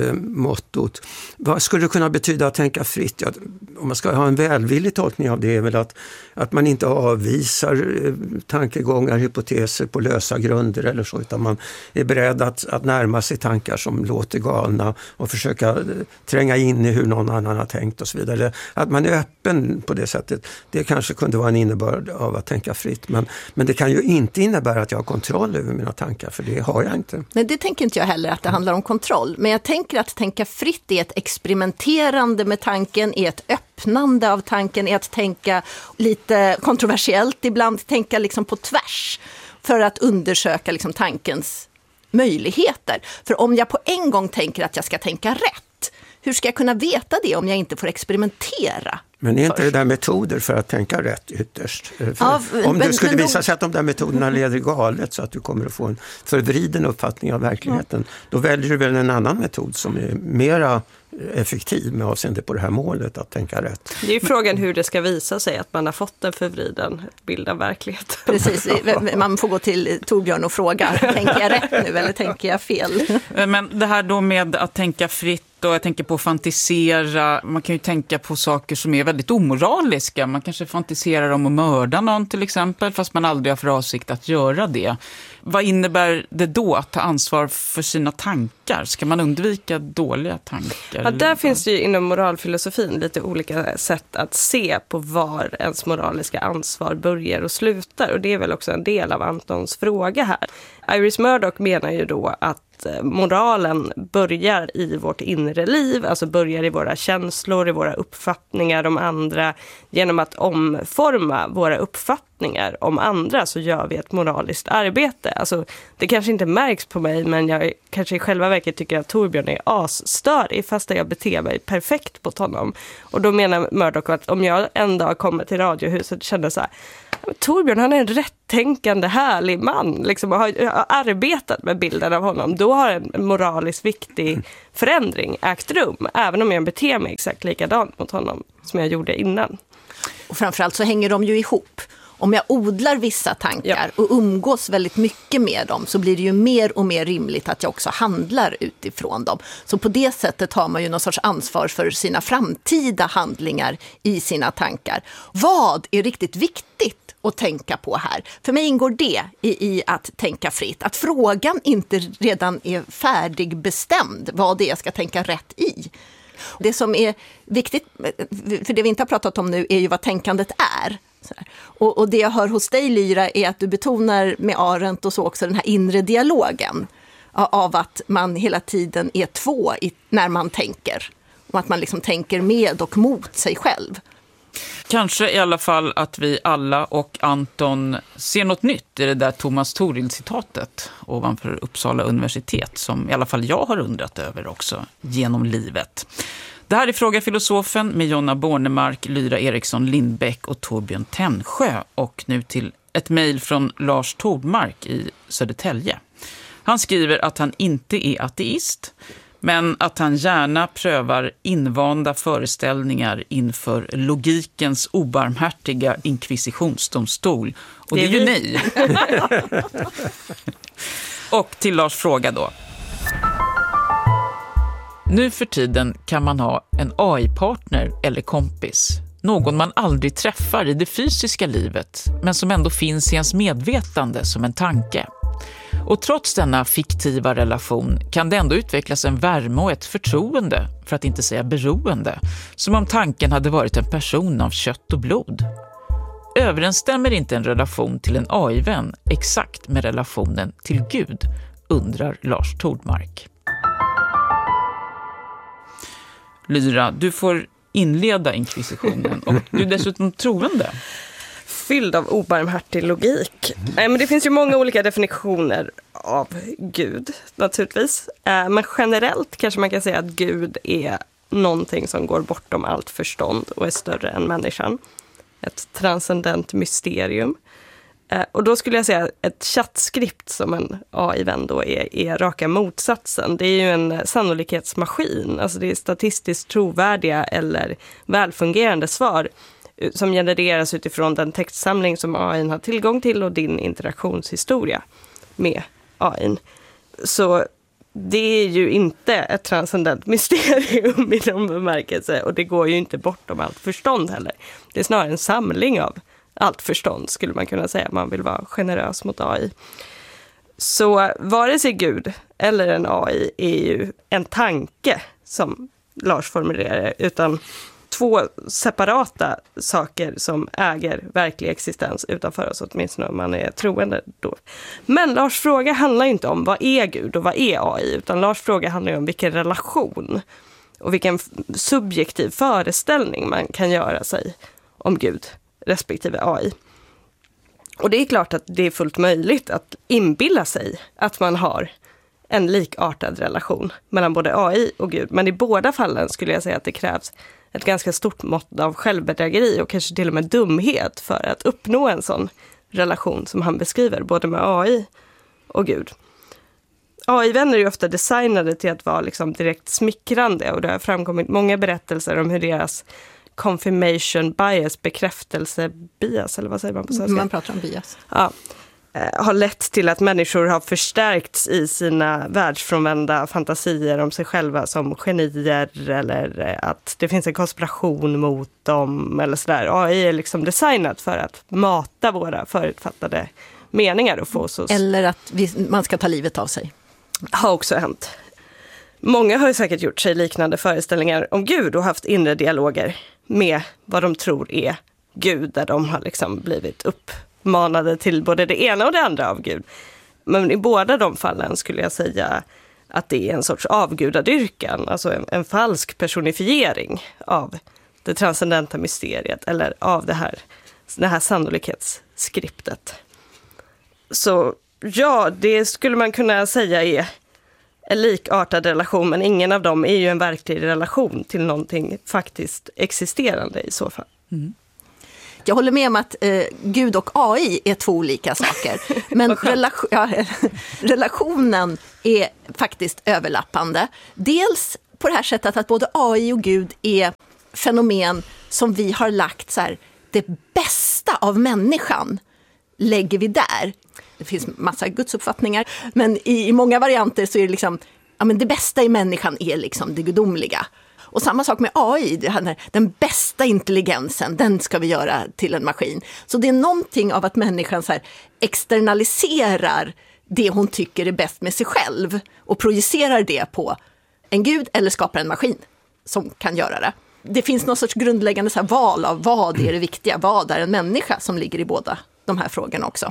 mottot. Vad skulle det kunna betyda att tänka fritt? Ja, om man ska ha en välvillig tolkning av det är väl att man inte avvisar tankegångar, hypoteser på lösa grunder eller så, utan man är beredd att närma sig tankar som låter galna och försöka tränga in i hur någon annan har tänkt och så vidare. Att man är öppen på det sättet, det kanske kunde vara en innebörd av att tänka fritt. Men det kan ju inte innebära att jag har kontroll över mina tankar, för det har jag inte. Nej, det tänker inte jag heller att det handlar om kontroll. Men jag tänker att tänka fritt är ett experimenterande med tanken, är ett öppnande av tanken, är att tänka lite kontroversiellt ibland, tänka liksom på tvärs för att undersöka liksom tankens möjligheter. För om jag på en gång tänker att jag ska tänka rätt, hur ska jag kunna veta det om jag inte får experimentera? Men är inte det där metoder för att tänka rätt ytterst? Ja, om det skulle visa sig att de där metoderna leder galet så att du kommer att få en förvriden uppfattning av verkligheten, då väljer du väl en annan metod som är mera effektiv med avseende på det här målet att tänka rätt. Det är ju frågan hur det ska visa sig att man har fått en förvriden bild av verkligheten. Precis, man får gå till Torbjörn och fråga, tänker jag rätt nu eller tänker jag fel? Men det här då med att tänka fritt, och jag tänker på att fantisera, man kan ju tänka på saker som är väldigt omoraliska. Man kanske fantiserar om att mörda någon till exempel, fast man aldrig har för avsikt att göra det. Vad innebär det då att ta ansvar för sina tankar? Ska man undvika dåliga tankar? Ja, där finns det ju inom moralfilosofin lite olika sätt att se på var ens moraliska ansvar börjar och slutar. Och det är väl också en del av Antons fråga här. Iris Murdoch menar ju då att moralen börjar i vårt inre liv, alltså börjar i våra känslor, i våra uppfattningar om andra. Genom att omforma våra uppfattningar om andra så gör vi ett moraliskt arbete. Alltså, det kanske inte märks på mig, men jag kanske i själva verket tycker att Torbjörn är asstörig fast jag beter mig perfekt på honom. Och då menar Murdoch att om jag en dag kommer till Radiohuset och känner så här: Torbjörn, han är en rättänkande, härlig man. Liksom, och har arbetat med bilden av honom. Då har en moraliskt viktig förändring ägt rum. Även om jag beter mig exakt likadant mot honom som jag gjorde innan. Och framförallt så hänger de ju ihop. Om jag odlar vissa tankar och umgås väldigt mycket med dem så blir det ju mer och mer rimligt att jag också handlar utifrån dem. Så på det sättet har man ju någon sorts ansvar för sina framtida handlingar i sina tankar. Vad är riktigt viktigt att tänka på här? För mig ingår det i att tänka fritt. Att frågan inte redan är färdigbestämd vad det är jag ska tänka rätt i. Det som är viktigt, för det vi inte har pratat om nu, är ju vad tänkandet är. Och det jag hör hos dig, Lyra, är att du betonar med Arendt och så också den här inre dialogen av att man hela tiden är två när man tänker. Och att man liksom tänker med och mot sig själv. Kanske i alla fall att vi alla och Anton ser något nytt i det där Thomas Toril-citatet ovanför Uppsala universitet, som i alla fall jag har undrat över också genom livet. Det här är Fråga filosofen med Jonna Bornemark, Lyra Eriksson Lindbäck och Torbjörn Tännsjö. Och nu till ett mejl från Lars Tordmark i Södertälje. Han skriver att han inte är ateist, men att han gärna prövar invanda föreställningar inför logikens obarmhärtiga inkvisitionsdomstol. Och det är ju ni. Och till Lars fråga då. Nu för tiden kan man ha en AI-partner eller kompis. Någon man aldrig träffar i det fysiska livet, men som ändå finns i ens medvetande som en tanke. Och trots denna fiktiva relation kan det ändå utvecklas en värme och ett förtroende, för att inte säga beroende, som om tanken hade varit en person av kött och blod. Överensstämmer inte en relation till en AI-vän exakt med relationen till Gud, undrar Lars Tordmark. Lyra, du får inleda inkvisitionen och du är dessutom troende. Fylld av obarmhärtig logik. Men det finns ju många olika definitioner av Gud, naturligtvis. Men generellt kanske man kan säga att Gud är någonting som går bortom allt förstånd och är större än människan. Ett transcendent mysterium. Och då skulle jag säga ett chattskript som en AI-vän då är raka motsatsen. Det är ju en sannolikhetsmaskin. Alltså det är statistiskt trovärdiga eller välfungerande svar som genereras utifrån den textsamling som AI har tillgång till och din interaktionshistoria med AI. Så det är ju inte ett transcendent mysterium i någon bemärkelse, och det går ju inte bortom allt förstånd heller. Det är snarare en samling av allt förstånd, skulle man kunna säga, man vill vara generös mot AI. Så vare sig Gud eller en AI är ju en tanke, som Lars formulerar, utan två separata saker som äger verklig existens utanför oss, åtminstone om man är troende då. Men Lars fråga handlar inte om vad är Gud och vad är AI, utan Lars fråga handlar om vilken relation och vilken subjektiv föreställning man kan göra sig om Gud respektive AI. Och det är klart att det är fullt möjligt att inbilla sig att man har en likartad relation mellan både AI och Gud. Men i båda fallen skulle jag säga att det krävs ett ganska stort mått av självbedrägeri och kanske till och med dumhet för att uppnå en sån relation som han beskriver, både med AI och Gud. AI-vänner är ju ofta designade till att vara liksom direkt smickrande, och det har framkommit många berättelser om hur deras confirmation bias, bekräftelse-bias, eller vad säger man på svenska? Man pratar om bias. Ja, har lett till att människor har förstärkts i sina världsfrånvända fantasier om sig själva som genier, eller att det finns en konspiration mot dem eller sådär. AI är liksom designat för att mata våra förutfattade meningar och få oss. Eller att man ska ta livet av sig. Har också hänt. Många har ju säkert gjort sig liknande föreställningar om Gud och haft inre dialoger med vad de tror är Gud, där de har liksom blivit uppmanade till både det ena och det andra av Gud. Men i båda de fallen skulle jag säga att det är en sorts avgudadyrkan, alltså en falsk personifiering av det transcendenta mysteriet eller av det här sannolikhetsskriptet. Så ja, det skulle man kunna säga är en likartad relation, men ingen av dem är ju en verklig relation till någonting faktiskt existerande i så fall. Mm. Jag håller med om att Gud och AI är två olika saker. Men relationen är faktiskt överlappande. Dels på det här sättet att både AI och Gud är fenomen som vi har lagt så här, det bästa av människan lägger vi där. Det finns massa gudsuppfattningar, men i många varianter så är det liksom, ja, men det bästa i människan är liksom det gudomliga. Och samma sak med AI, den bästa intelligensen, den ska vi göra till en maskin. Så det är någonting av att människan så här externaliserar det hon tycker är bäst med sig själv och projicerar det på en gud eller skapar en maskin som kan göra det. Det finns någon sorts grundläggande så här val av vad är det viktiga, vad är en människa som ligger i båda de här frågorna också.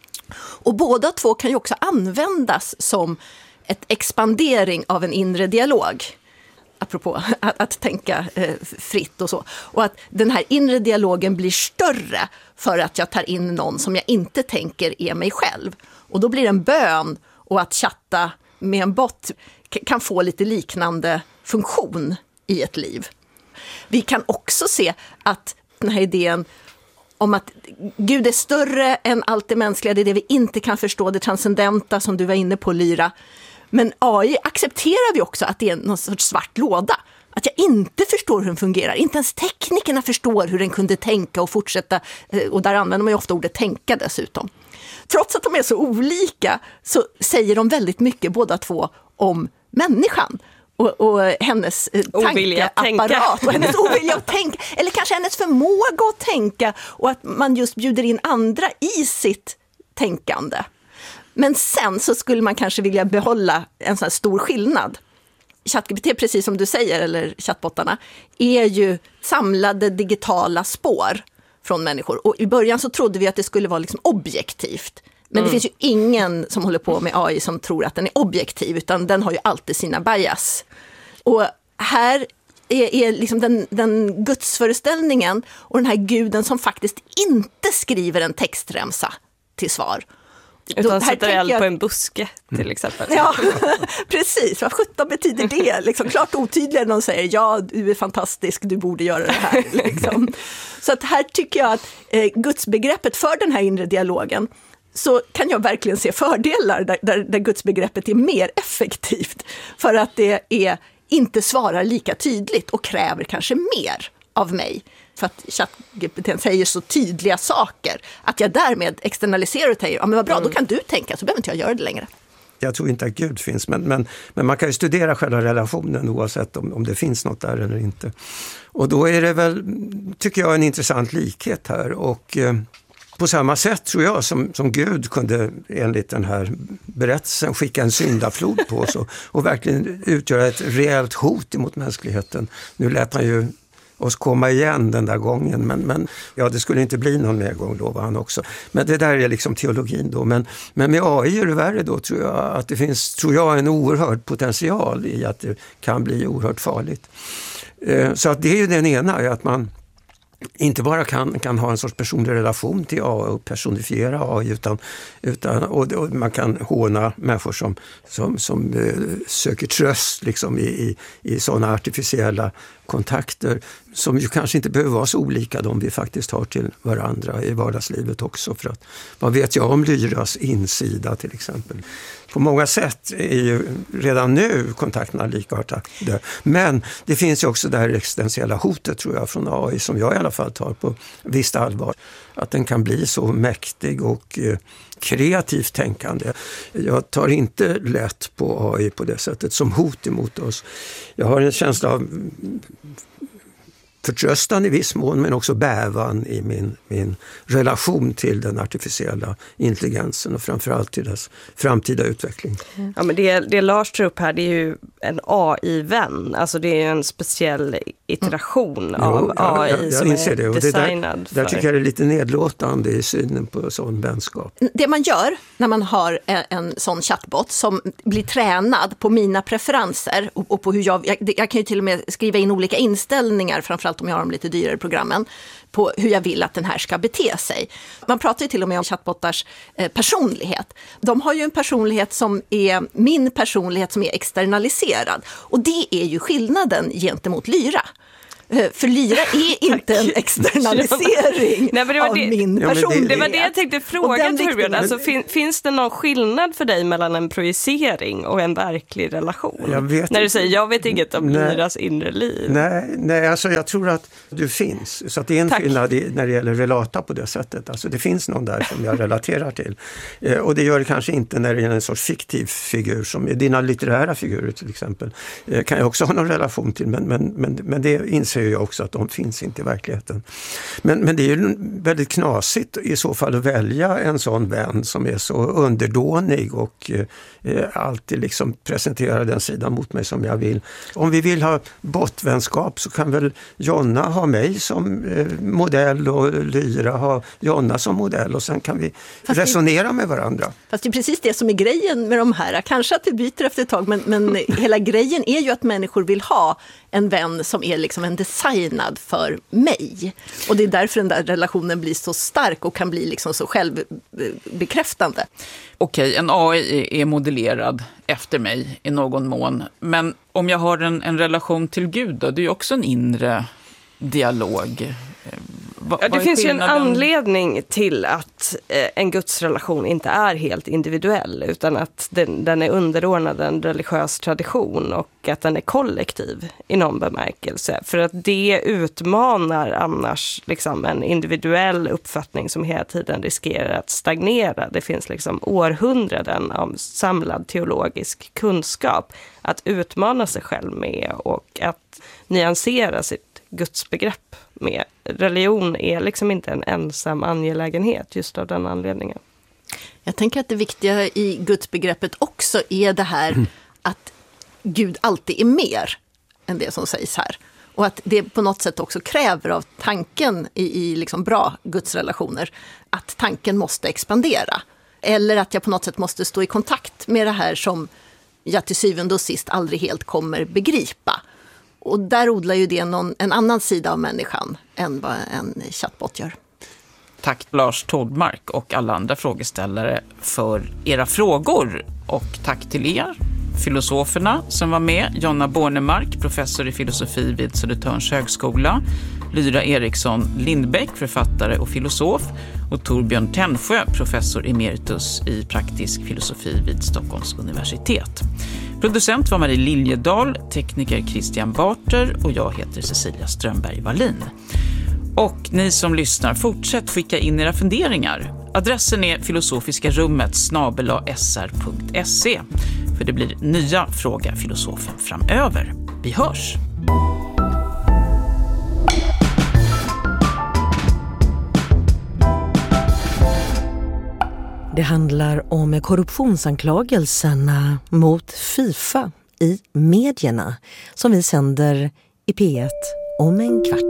Och båda två kan ju också användas som ett expandering av en inre dialog. Apropå att tänka fritt och så. Och att den här inre dialogen blir större för att jag tar in någon som jag inte tänker är mig själv. Och då blir det en bön, och att chatta med en bot kan få lite liknande funktion i ett liv. Vi kan också se att den här idén om att Gud är större än allt det mänskliga, det är det vi inte kan förstå, det transcendenta som du var inne på, Lyra. Men AI accepterar vi också att det är någon sorts svart låda. Att jag inte förstår hur den fungerar. Inte ens teknikerna förstår hur den kunde tänka och fortsätta. Och där använder man ju ofta ordet tänka dessutom. Trots att de är så olika så säger de väldigt mycket båda två om människan. Och hennes tankeapparat och hennes ovilja att tänka. Eller kanske hennes förmåga att tänka. Och att man just bjuder in andra i sitt tänkande. Men sen så skulle man kanske vilja behålla en sån här stor skillnad. ChatGPT, precis som du säger, eller chattbottarna, är ju samlade digitala spår från människor. Och i början så trodde vi att det skulle vara liksom objektivt. Men det finns ju ingen som håller på med AI som tror att den är objektiv, utan den har ju alltid sina bias. Och här är liksom den gudsföreställningen och den här guden som faktiskt inte skriver en textremsa till svar. Utan sätter eld på en buske till exempel. Ja, precis. Vad 17 betyder det? Liksom, klart otydligare när de säger ja, du är fantastisk, du borde göra det här. Liksom. Så att här tycker jag att gudsbegreppet för den här inre dialogen, så kan jag verkligen se fördelar där gudsbegreppet är mer effektivt. För att det inte svarar lika tydligt och kräver kanske mer av mig. För att ChatGPT säger så tydliga saker att jag därmed externaliserar och säger, ja men vad bra, då kan du tänka, så behöver inte jag göra det längre. Jag tror inte att Gud finns, men man kan ju studera själva relationen oavsett om det finns något där eller inte. Och då är det väl, tycker jag, en intressant likhet här. Och på samma sätt tror jag som Gud kunde enligt den här berättelsen skicka en syndaflod på oss och verkligen utgöra ett reellt hot emot mänskligheten. Nu lät han ju oss komma igen den där gången, men ja, det skulle inte bli någon mer gång, lovar han också. Men det där är liksom teologin då. Men med AI är det värre då, tror jag, att det finns, tror jag, en oerhörd potential i att det kan bli oerhört farligt. Så att det är ju den ena, att man inte bara kan ha en sorts personlig relation till AI och personifiera AI, utan och man kan håna människor som söker tröst liksom i sådana artificiella kontakter som ju kanske inte behöver vara så olika de vi faktiskt har till varandra i vardagslivet också. För att, vad vet jag om Lyras insida till exempel? På många sätt är ju redan nu kontakterna likartade. Men det finns ju också det här existentiella hotet, tror jag, från AI som jag i alla fall tar på visst allvar. Att den kan bli så mäktig och kreativt tänkande. Jag tar inte lätt på AI på det sättet som hot emot oss. Jag har en känsla av förtröstan i viss mån, men också bävan i min relation till den artificiella intelligensen och framförallt till dess framtida utveckling. Ja, men det Lars tror upp här, det är ju en AI-vän. Alltså det är en speciell iteration av AI som är det. Och designad där tycker jag det är lite nedlåtande i synen på sån vänskap. Det man gör när man har en sån chattbot som blir tränad på mina preferenser och på hur jag kan ju till och med skriva in olika inställningar, framförallt om jag har de lite dyrare programmen, på hur jag vill att den här ska bete sig. Man pratar ju till och med om chattbotars personlighet. De har ju en personlighet som är min personlighet som är externaliserad. Och det är ju skillnaden gentemot Lyra. För Lyra är inte en externalisering av min personlighet. Det var det jag tänkte fråga Torbjörn. Alltså, finns det någon skillnad för dig mellan en projicering och en verklig relation? När du säger, jag vet inget om Lyras inre liv. Nej, alltså jag tror att du finns. Så att det är en skillnad när det gäller relata på det sättet. Alltså det finns någon där som jag relaterar till. Och det gör det kanske inte när det är en sorts fiktiv figur, som är dina litterära figurer till exempel. Kan jag också ha någon relation till, men det inser jag också att de finns inte i verkligheten. Men det är ju väldigt knasigt i så fall att välja en sån vän som är så underdånig och alltid liksom presenterar den sidan mot mig som jag vill. Om vi vill ha botvänskap så kan väl Jonna ha mig som modell och Lyra ha Jonna som modell, och sen kan vi resonera med varandra. Fast det är precis det som är grejen med de här. Kanske att vi byter efter ett tag, men hela grejen är ju att människor vill ha en vän som är liksom en designad för mig. Och det är därför den där relationen blir så stark och kan bli liksom så självbekräftande. Okej, en AI är modellerad efter mig i någon mån. Men om jag har en relation till Gud då, det är ju också en inre dialog. Det finns ju en anledning till att en gudsrelation inte är helt individuell, utan att den är underordnad en religiös tradition och att den är kollektiv i någon bemärkelse. För att det utmanar annars liksom en individuell uppfattning som hela tiden riskerar att stagnera. Det finns liksom århundraden av samlad teologisk kunskap att utmana sig själv med och att nyansera sitt gudsbegrepp med. Religion är liksom inte en ensam angelägenhet just av den anledningen. Jag tänker att det viktiga i gudsbegreppet också är det här att Gud alltid är mer än det som sägs här. Och att det på något sätt också kräver av tanken i liksom bra gudsrelationer att tanken måste expandera. Eller att jag på något sätt måste stå i kontakt med det här som jag till syvende och sist aldrig helt kommer begripa. Och där odlar ju det en annan sida av människan än vad en chattbot gör. Tack Lars Tordmark och alla andra frågeställare för era frågor. Och tack till er, filosoferna som var med. Jonna Bornemark, professor i filosofi vid Södertörns högskola. Lyra Eriksson Lindbäck, författare och filosof. Och Torbjörn Tännsjö, professor emeritus i praktisk filosofi vid Stockholms universitet. Producent var Marie Liljedahl, tekniker Christian Barter och jag heter Cecilia Strömberg-Wallin. Och ni som lyssnar, fortsätt skicka in era funderingar. Adressen är filosofiska-rummet@sr.se. För det blir nya Fråga filosofen framöver. Vi hörs! Det handlar om korruptionsanklagelserna mot FIFA i medierna som vi sänder i P1 om en kvart.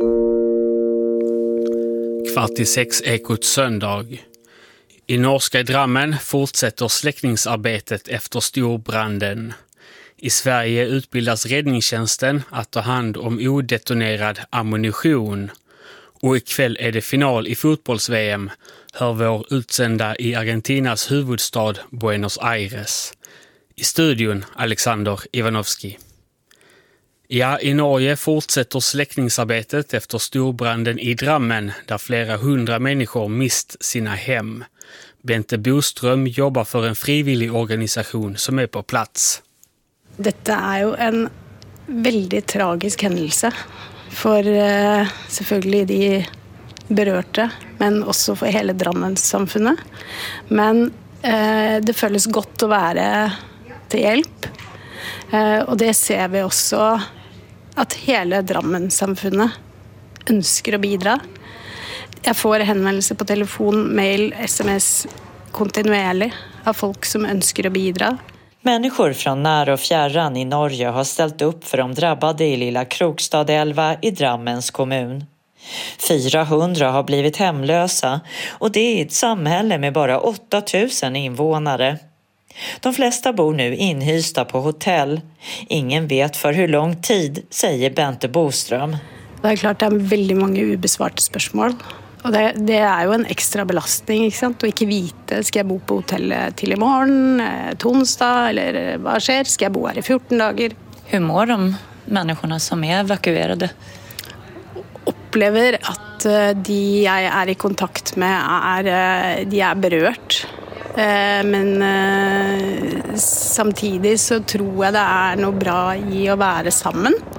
5:45 Ekot söndag. I norska Drammen fortsätter släckningsarbetet efter storbranden. I Sverige utbildas räddningstjänsten att ta hand om odetonerad ammunition. Och ikväll är det final i fotbolls-VM, hör vår utsända i Argentinas huvudstad Buenos Aires. I studion Alexander Ivanovski. Ja, i Norge fortsätter släckningsarbetet efter storbranden i Drammen där flera hundra människor mist sina hem. Bente Boström jobbar för en frivillig organisation som är på plats. Detta är ju en väldigt tragisk händelse för selvfølgelig de berørte, men också för hela Drammen-samfunnet. Men det føles godt å være til hjelp. Och det ser vi också at hele Drammen-samfunnet ønsker å bidra. Jeg får henvendelser på telefon, mail, sms kontinuerligt av folk som önskar att bidra. Människor från nära och fjärran i Norge har ställt upp för de drabbade i lilla Krokstadelva i Drammens kommun. 400 har blivit hemlösa och det är ett samhälle med bara 8000 invånare. De flesta bor nu inhysta på hotell. Ingen vet för hur lång tid, säger Bente Boström. Det är klart det är väldigt många ubesvarte spørsmål. Och det är ju en extra belastning, ikke sant? Och inte vite, ska jag bo på hotellet till imorgon, onsdag, eller vad sker? Ska jag bo här i 14 dagar? Hur mår de människorna som är evakuerade? Upplever att de jag är i kontakt med de är berört. Men samtidigt så tror jag det är något bra i att vara samman.